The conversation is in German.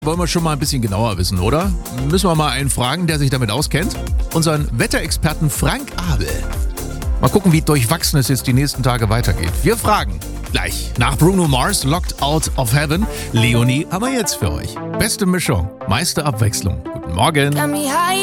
Wollen wir schon mal ein bisschen genauer wissen, oder? Müssen wir mal einen fragen, der sich damit auskennt? Unseren Wetterexperten Frank Abel. Mal gucken, wie durchwachsen es jetzt die nächsten Tage weitergeht. Wir fragen gleich nach Bruno Mars, Locked Out of Heaven. Leonie haben wir jetzt für euch. Beste Mischung, meiste Abwechslung. Guten Morgen.